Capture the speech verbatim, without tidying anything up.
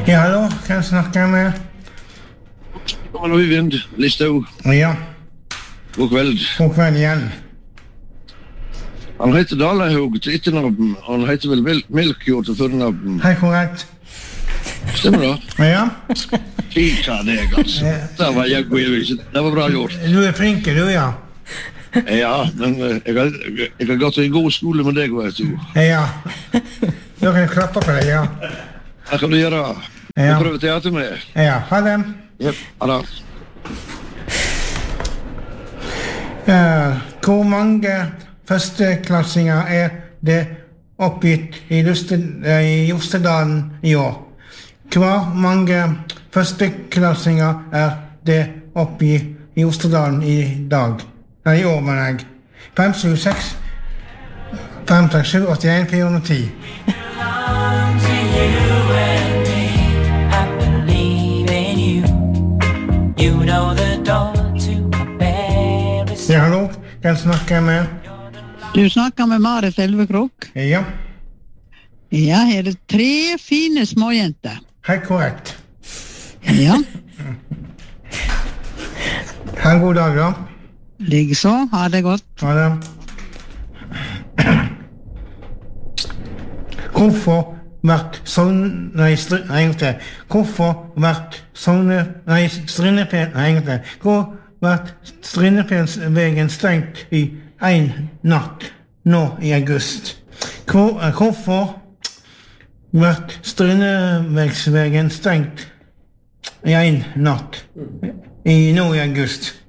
Ja, hallo, kan jeg snakke med? Hallo, Øyvind. Listhaug. Ja. God kveld. God kveld igjen. Han heter Dalahaug til etternavn, og han heter vel Mel- Melkjord til fornavn. Hei, korrekt. Stemmer det? Ja. Kika deg, altså. Det var jeg god. Det var bra gjort. Du er flink, du, ja. Ja, men eh, jeg har, jeg har gått i en god skole med deg, vet du. Ja. Da kan jeg klappe på deg, ja. Hva kan du gjøre? Ja. Du prøver teater med. Ja, ha det. Jep, ha det. Eh, hvor mange førsteklassinger er det oppgitt i, Luste, eh, i Jostedalen i år? Hvor mange førsteklassinger er det oppgitt i Jostedalen i dag? Nei, i år, mener jeg. fem sju seks, fem seks sju, åtte en, fire hundre og ti. Ja, hallo, kan jeg snakke med? Du snakker med Marit Elvekrok. Ja, Ja, her er det tre fine småjenter. hei, korrekt. Ja, Ha en god dag, da. likeså. Ha det godt. Ha det. Hvorfor vært sånn... Nei, str... Nei, en gang til. Hvorfor vært sånne... Nei, Strindepel... Nei, en gang til. Hvor vært Strindepelsvegen stengt i en natt nå i august? Hvor, eh, hvorfor vært Strindepelsvegen stengt i en natt i nå i august?